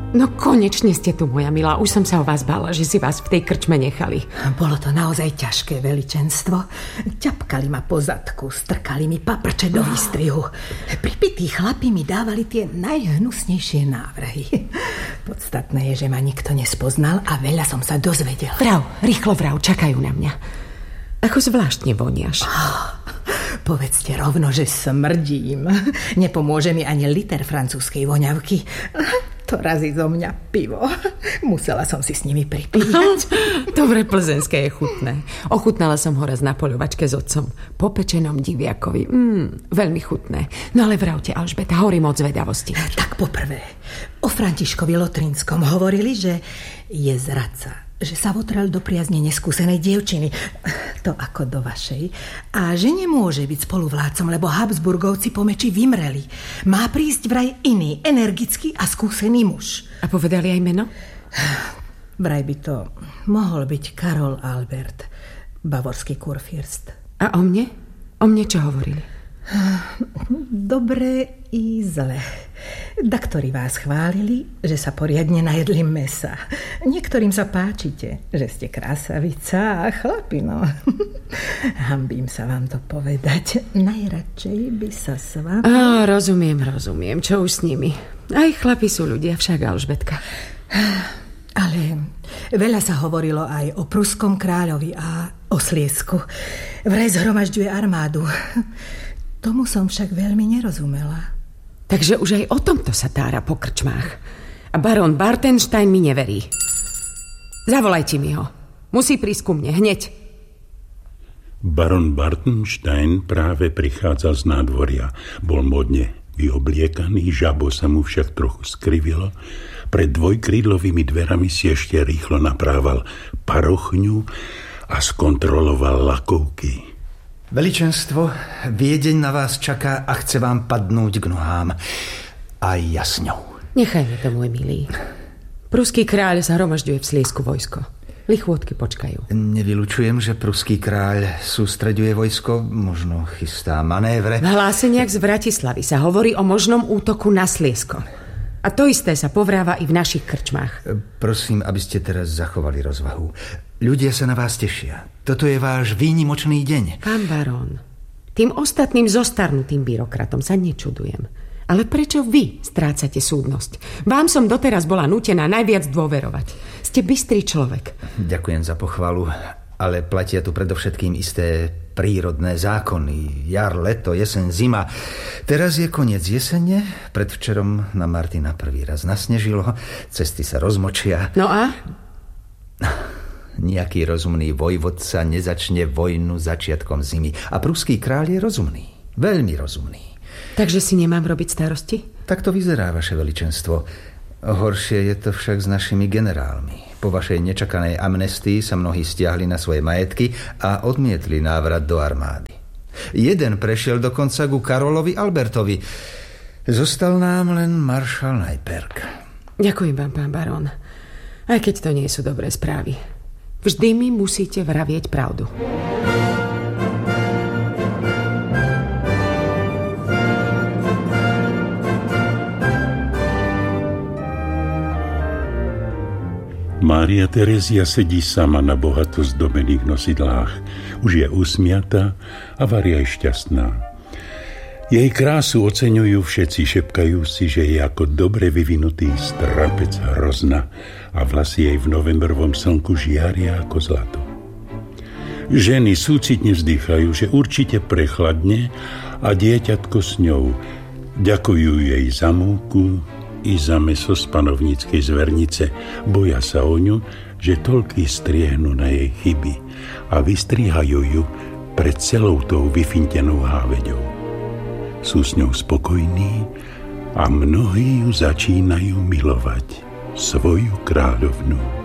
No konečne ste tu, moja milá. Už som sa o vás bála, že si vás v tej krčme nechali. Bolo to naozaj ťažké, veličenstvo. Ťapkali ma po zadku, strkali mi paprče do výstrihu. Pripití chlapi mi dávali tie najhnusnejšie návrhy. Podstatné je, že ma nikto nespoznal a veľa som sa dozvedela. Rýchlo vrav, čakajú na mňa. Ako zvláštne voniaš. Povedzte rovno, že smrdím. Nepomôže mi ani liter francúzskej voňavky. To razí zo mňa pivo. Musela som si s nimi pripíjať. Dobre, plzenské je chutné. Ochutnala som ho raz na poľovačke s otcom. Po pečenom diviakovi. Veľmi chutné. No ale vravte, Alžbeta, horím od zvedavosti. Tak poprvé, o Františkovi Lotrinskom hovorili, že je zradca, že sa votrel do priazne neskúsenej dievčiny, to ako do vašej, a že nemôže byť spoluvládcom, lebo Habsburgovci po meči vymreli. Má prísť vraj iný, energický a skúsený muž. A povedali aj meno? Vraj by to mohol byť Karol Albert, bavorský kurfürst. A o mne? O mne čo hovorili? Dobre i zle. Daktori vás chválili, že sa poriadne najedli mesa. Niektorým sa páčite, že ste krásavica a chlapino. Hanbím sa vám to povedať. Najradšej by sa s vami... Rozumiem. Čo už s nimi? Aj chlapi sú ľudia, však, Alžbetka. Ale veľa sa hovorilo aj o pruskom kráľovi a o Sliesku. Vraj zhromažďuje armádu. Tomu som však veľmi nerozumela. Takže už aj o tomto sa tára po krčmách. A barón Bartenstein mi neverí. Zavolajte mi ho. Musí prísť ku mne, hneď. Barón Bartenstein práve prichádzal z nádvoria. Bol modne vyobliekaný, žabo sa mu však trochu skrivilo. Pred dvojkrídlovými dverami si ešte rýchlo naprával parochňu a skontroloval lakovky. Veličenstvo, Viedeň na vás čaká a chce vám padnúť k nohám. Aj ja s ňou. Nechajme to, môj milý. Pruský kráľ zhromažďuje v Sliesku vojsko. Lichvôdky počkajú. Nevylučujem, že pruský kráľ sústreďuje vojsko, možno chystá manévre. V hláseniach z Bratislavy sa hovorí o možnom útoku na Sliesko. A to isté sa povráva i v našich krčmách. Prosím, aby ste teraz zachovali rozvahu. Ľudia sa na vás tešia. Toto je váš výnimočný deň. Pán barón, tým ostatným zostarnutým byrokratom sa nečudujem. Ale prečo vy strácate súdnosť? Vám som doteraz bola nútená najviac dôverovať. Ste bystrý človek. Ďakujem za pochvalu, ale platia tu predovšetkým isté prírodné zákony. Jar, leto, jeseň, zima. Teraz je koniec jesene. Predvčerom na Martina prvý raz nasnežilo. Cesty sa rozmočia. No a? Nejaký rozumný vojvodca nezačne vojnu začiatkom zimy. A pruský kráľ je rozumný. Veľmi rozumný. Takže si nemám robiť starosti? Tak to vyzerá, vaše veličenstvo. Horšie je to však s našimi generálmi. Po vašej nečakanej amnestii sa mnohí stiahli na svoje majetky a odmietli návrat do armády. Jeden prešiel dokonca ku Karolovi Albertovi. Zostal nám len maršal Najperk. Ďakujem vám, pán barón. Aj keď to nie sú dobré správy. Vždy mi musíte vravieť pravdu. Mária Terezia sedí sama na bohato zdobených nosidlách. Už je usmiatá a varia je šťastná. Jej krásu oceňujú všetci, šepkajú si, že je ako dobre vyvinutý strapec hrozna a vlasy jej v novembrovom slnku žiaria ako zlato. Ženy súcitne vzdychajú, že určite prechladne a dieťatko s ňou. Ďakujú jej za múku i za mäso z panovníckej zvernice. Boja sa o ňu, že toľky striehnú na jej chyby a vystrihajú ju pred celou tou vyfintenou háveďou. Sú s ňou spokojní a mnohí ju začínajú milovať, svoju kráľovnú.